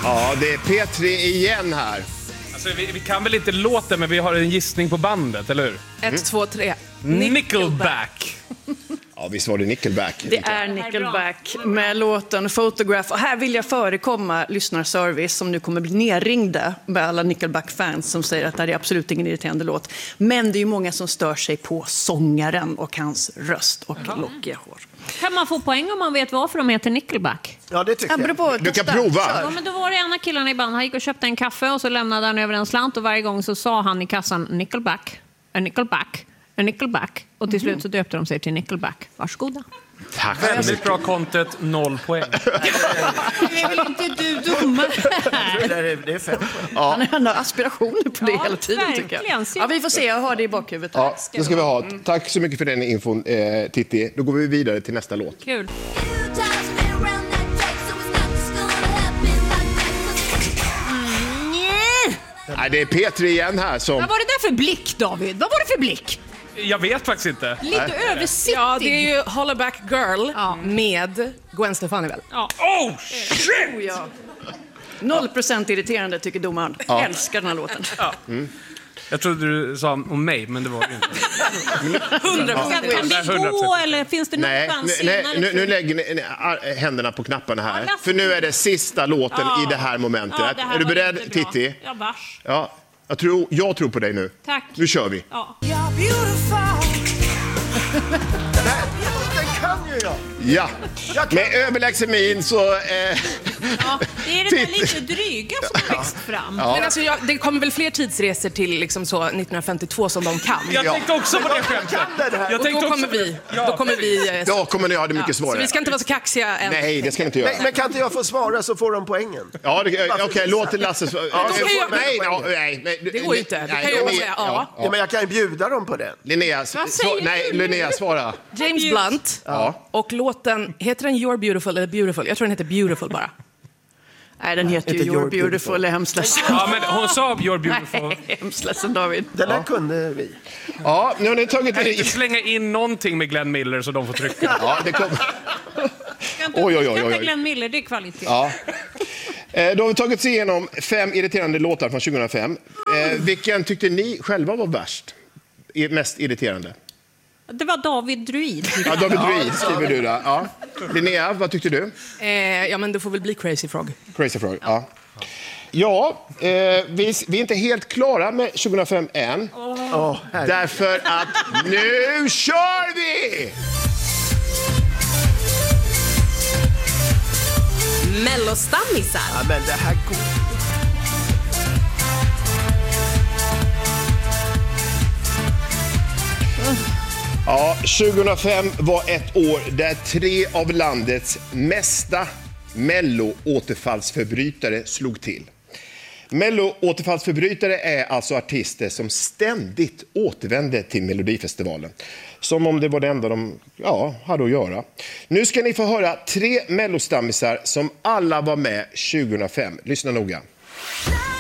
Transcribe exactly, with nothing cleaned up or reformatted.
Ja, det är P tre igen här. Alltså, vi, vi kan väl inte låta, men vi har en gissning på bandet, eller hur? Ett, två, tre. Nickelback. Ja, visst var det Nickelback. Det är Nickelback med låten Photograph. Och här vill jag förekomma lyssnarservice som nu kommer bli nerringda med alla Nickelback-fans som säger att det här är absolut ingen irriterande låt. Men det är ju många som stör sig på sångaren och hans röst och lockiga hår. Kan man få poäng om man vet varför de heter Nickelback? Ja, det tycker jag. På, du kan prova. Ja, men då var det ena killen i band. Han gick och köpte en kaffe och så lämnade han över en slant. Och varje gång så sa han i kassan Nickelback, a Nickelback, a Nickelback. Och till slut så döpte de sig till Nickelback. Varsågoda. Tack. Väldigt bra content, noll poäng. Det är väl inte du domare här? Det är, det är fem. Ja. Han har aspirationer på det Ja, hela tiden, tycker jag. verkligen. Ja, vi får se, jag har det i bakhuvudet. Ja, det ska vi ha. Tack så mycket för den infon, eh, Titti. Då går vi vidare till nästa låt. Kul. Nej, det är P tre igen här som... Vad var det där för blick, David? Vad var det för blick? Jag vet faktiskt inte. Lite översittig. Ja, det är ju Hollaback Girl med Gwen Stefani väl? Ja. Oh, shit! Oh, ja. Noll procent irriterande, tycker domaren. Jag älskar den här låten. Ja. Mm. Jag trodde du sa om mig, men det var det inte. Hundra Kan, procent. kan vi gå eller finns det någon Nej, chans nej, senare? nu, nu lägger ni ni händerna på knapparna här. Ja, Lasse. För nu är det sista låten Ja. i det här momentet. Ja, det här är du var beredd, inte bra. Titti? Ja, vars. Ja, jag tror, jag tror på dig nu. Tack. Nu kör vi. Ja. Den kan ju jag. Ja, med överlägsen min så... Eh, Ja, det är det där lite dryga som har växt fram. Men alltså, jag, det kommer väl fler tidsresor till liksom så nittonhundrafemtiotvå som de kan. Jag Ja. tänkte också på det skämtet. Jag Och tänkte då kommer också- vi. Ja. Då kommer vi eh, då kommer ni ha det mycket ja. svårare. Så vi ska inte vara så kaxiga än. Nej, det ska ni inte göra. Men, men kan inte jag få svara så får de poängen? Ja, det- okej, okay, låt Lasse svara. Ja, då kan jag- nej, ja, nej, nej, Det går ju inte. Du nej, kan ju bara Linnea- säga ja. Ja, men jag kan ju bjuda dem på det. Linnea, sv- säger nej, du? Linnea, svara. James Blunt. Ja. Och låten, heter den You're Beautiful eller Beautiful? Jag tror den heter Beautiful bara. Nej, den heter ju Inte You're You're Beautiful. Beautiful. Jag är hemskt ledsen. Ja, men hon sa You're beautiful. Nej, hemskt ledsen, David. Den där kunde vi. Ja, nu har ni tagit Kan det inte slänga in någonting med Glenn Miller så de får trycka? Ja, det kommer... Ska inte Oj, oj, oj, underskatta oj. Glenn Miller, det är kvalitet. Ja. Eh, Då har vi tagit oss igenom fem irriterande låtar från tjugohundrafem. Eh, vilken tyckte ni själva var värst? I- Mest irriterande? Det var David Druid. Ja, David Druid skriver du där. Ja. Linnea, vad tyckte du? Eh, ja, men det får väl bli Crazy Frog. Crazy Frog, ja. Ja, eh, vi, vi är inte helt klara med tjugohundrafem än. Oh, Därför att nu kör vi! Mellostammisar. ja, men det här går. Ja, tjugohundrafem var ett år där tre av landets mesta Mello-återfallsförbrytare slog till. Mello-återfallsförbrytare är alltså artister som ständigt återvände till Melodifestivalen. Som om det var det enda de ja, hade att göra. Nu ska ni få höra tre Mellostammisar som alla var med tjugohundrafem. Lyssna noga. Love